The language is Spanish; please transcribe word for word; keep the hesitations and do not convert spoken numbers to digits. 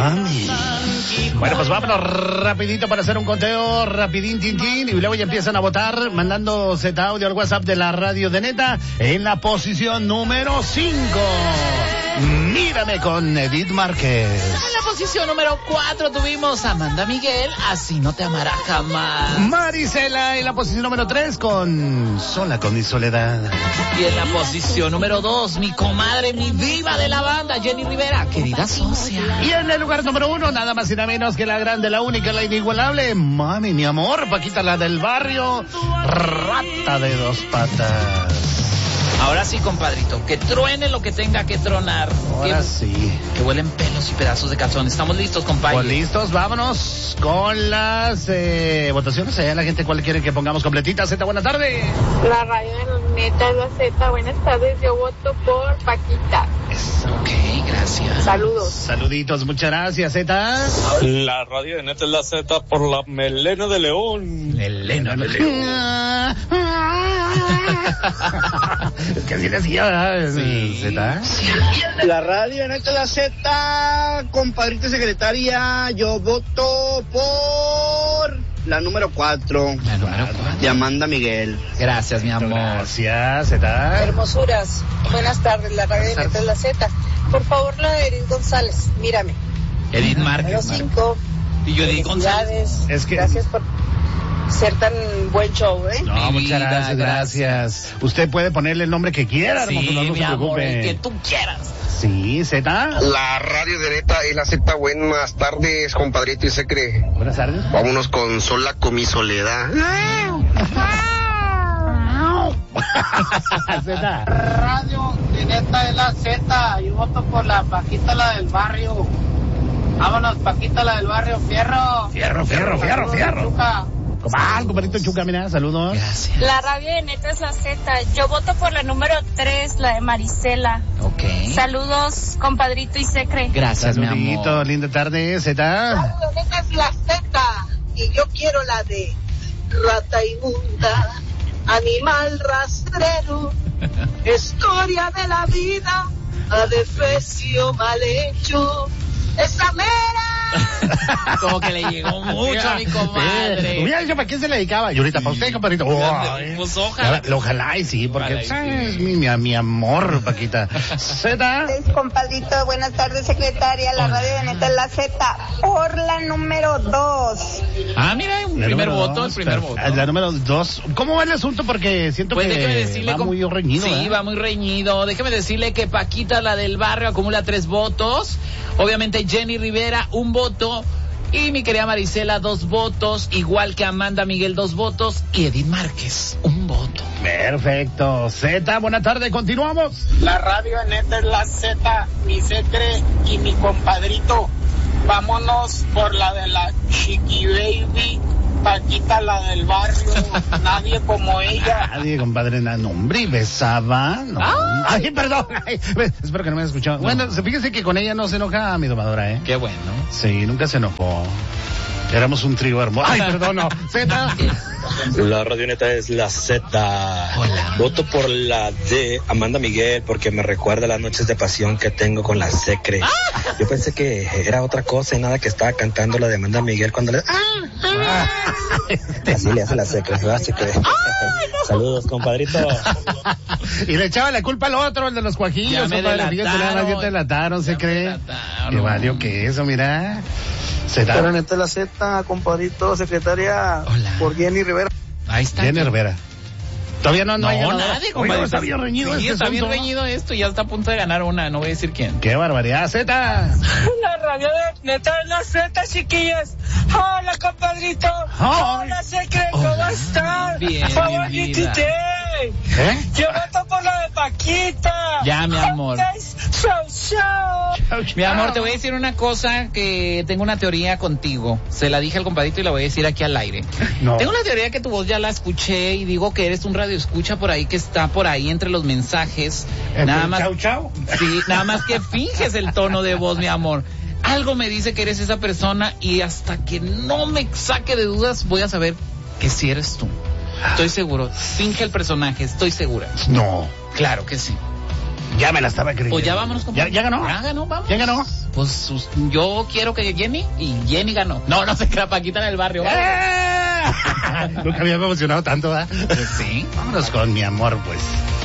mami. Bueno, pues vámonos rapidito para hacer un conteo, rapidín, tin, tin, y luego ya empiezan a votar mandando Z audio al WhatsApp de la radio de Neta en la posición número cinco. Mírame con Edith Márquez. En la posición número cuatro tuvimos a Amanda Miguel, Así no te amará jamás. Marisela en la posición número tres con Sola con mi soledad. Y en la posición número dos, mi comadre, mi diva de la banda, Jenny Rivera, Querida Socia. Y en el lugar número uno, nada más y nada menos que la grande, la única, la inigualable, mami, mi amor, Paquita, la del barrio, Rata de dos patas. Ahora sí, compadrito, que truene lo que tenga que tronar. Ahora que, sí. Que huelen pelos y pedazos de calzón. ¿Estamos listos, compadre? Pues listos, vámonos con las eh, votaciones. Allá la gente, ¿cuál quiere que pongamos completita? Z, buena tarde. La radio de Neta es la Z. Buenas tardes, yo voto por Paquita. Ok, gracias. Saludos. Saluditos, muchas gracias, Z. La radio de Neta es la Z por la melena de león. Melena de león. Que así decía, ¿verdad? Sí. Z. La radio de Neta es la Z, compadrita secretaria, yo voto por la número cuatro. La número cuatro. De Amanda Miguel. Gracias, mi amor. Gracias, Z. Hermosuras, buenas tardes, la radio de Neta es la Z. Por favor, la de Edith González, mírame. Edith Márquez. Número cinco. Y yo Edith González. Es que... Gracias por ser tan buen show, ¿eh? No, Mi muchas vida, gracias, gracias. Usted puede ponerle el nombre que quiera, Sí, hermoso, no, no mi se amor, preocupe. el que tú quieras. Sí, Z. La radio de Neta es la Z. Buenas tardes, compadrito y secre. Buenas tardes. Vámonos con Sola con mi soledad. Z. Radio de Neta es la Z, yo voto por la Paquita, la del barrio. Vámonos, Paquita, la del barrio, fierro. Fierro, fierro, fierro, fierro. Compadre, compadrito Chuca, mira, saludos. Gracias. La radio de Neta es la Z. Yo voto por la número tres, la de Marisela. Ok. Saludos, compadrito y secre. Gracias, mi Saludito, amor. linda tarde, Z. La radio de Neta es la Z. Y yo quiero la de Rata inmunda, animal rastrero, escoria de la vida, adefesio mal hecho, esa mera. Como que le llegó mucho a mi comadre. Hubiera dicho para quién se le dedicaba. Y ahorita para usted, compadrito. Oh, Pues ojalá. Ojalá y sí, porque Ojalá y pues, es mi, mi, mi amor, Paquita. Z. Compadrito, buenas tardes, secretaria. La radio de Neta es la Z. Por la número dos. Ah, mira, un La primer número voto, dos, el primer pero- voto. La número dos. ¿Cómo va el asunto? Porque siento Pues que déjeme decirle va com- muy reñido. Sí, ¿verdad? va muy reñido. Déjeme decirle que Paquita, la del barrio, acumula tres votos. Obviamente Jenny Rivera, un voto. Y mi querida Marisela, dos votos. Igual que Amanda Miguel, dos votos. Y Edith Márquez, un voto. Perfecto. Z, buena tarde, continuamos. La radio de Neta es la Z, mi secre y mi compadrito. Vámonos por la de la Chiqui Baby, Paquita, la del barrio, nadie como ella. Nadie, compadre, na- no, hombre, besaba. No. Ay. Ay, perdón. Ay, ve, espero que no me haya escuchado. No. Bueno, se- fíjese que con ella no se enoja mi domadora, ¿eh? Qué bueno. Sí, nunca se enojó. Éramos un trío hermoso. Ay, perdón, no. Z. La radio Neta es la Z. Hola. Voto por la de Amanda Miguel porque me recuerda las noches de pasión que tengo con la secre. Yo pensé que era otra cosa y nada que estaba cantando la de Amanda Miguel cuando le... Así le hace la secre, así que... Saludos, compadrito. Y le echaba la culpa al otro, el de los Ya cuajillos, me compadre. Fíjate, nada más, delataron. ya te delataron, se Ya me cree. delataron. Qué valió que eso, mira. Z. Pero Neta es la Z, compadrito, secretaria. Hola. Por Jenny Rivera. Ahí está. Jenny Rivera. Todavía no, no, No, hay ganador. nadie, Oiga, compadre. está bien reñido Sí, este está bien asunto. reñido esto. Ya está a punto de ganar una. No voy a decir quién. Qué barbaridad, Z. La radio de Neta es la Z, chiquillas. Hola, compadrito. Hola. Hola, secre, ¿cómo están? Bien, How mi are you vida. today? ¿Eh? Yo voto por la de Paquita. Ya, mi amor. So, so. Mi amor, te voy a decir una cosa que tengo una teoría contigo. Se la dije al compadrito y la voy a decir aquí al aire. No. Tengo una teoría que tu voz ya la escuché y digo que eres un radio escucha por ahí que está por ahí entre los mensajes. ¿Entre Nada el más. chau, chau? Sí, nada más que finges el tono de voz, mi amor. Algo me dice que eres esa persona y hasta que no me saque de dudas voy a saber que sí eres tú. Estoy seguro. Finge el personaje, estoy segura. No. Claro que sí. Ya me la estaba creyendo. Pues ya vámonos, ¿Ya, compadre. ya ganó? Ya ganó, vamos. ¿Ya ganó? Pues pues yo quiero que Jenny, y Jenny ganó. No, no se crea, Paquita la del barrio. ¿Vale? ¡Eh! Nunca me había emocionado tanto, ¿verdad? Sí. Vámonos con mi amor, pues.